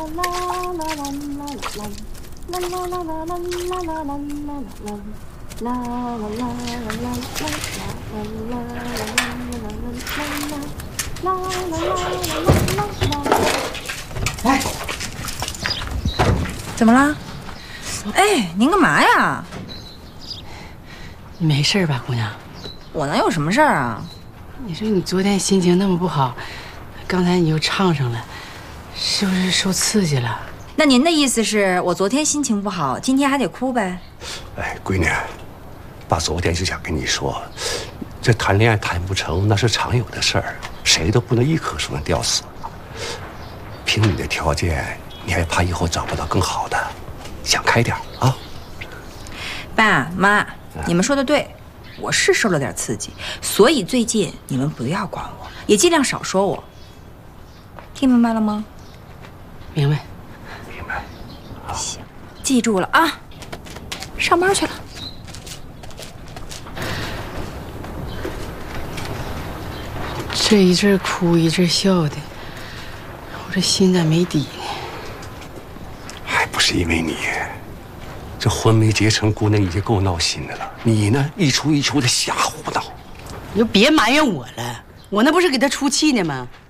哎， 怎么了？哎，您干嘛呀？ 你没事吧，姑娘？ 我能有什么事儿啊？ 你说你昨天心情那么不好，刚才你又唱上了，是不是受刺激了？ 那您的意思是我昨天心情不好，今天还得哭呗？ 哎，闺女，爸昨天就想跟你说，这谈恋爱谈不成那是常有的事儿，谁都不能一棵树上吊死。凭你的条件，你还怕以后找不到更好的？想开点啊！ 爸妈，你们说的对，我是受了点刺激，所以最近你们不要管我，也尽量少说我。听明白了吗？ 明白， 明白。 行，记住了啊，上班去了。 这一阵哭一阵笑的，我这心咋没底呢？ 还不是因为你，这婚没结成，姑娘已经够闹心的了。你呢，一出一出的瞎胡闹。 你就别埋怨我了，我那不是给他出气呢吗？